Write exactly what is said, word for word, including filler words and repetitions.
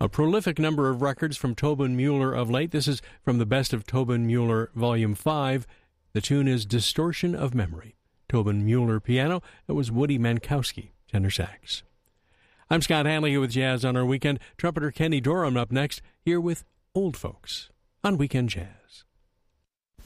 A prolific number of records from Tobin Mueller of late. This is from the Best of Tobin Mueller Volume five. The tune is Distortion of Memory. Tobin Mueller piano. It was Woody Mankowski, tenor sax. I'm Scott Hanley here with Jazz on our Weekend. Trumpeter Kenny Dorham up next, here with Old Folks on Weekend Jazz.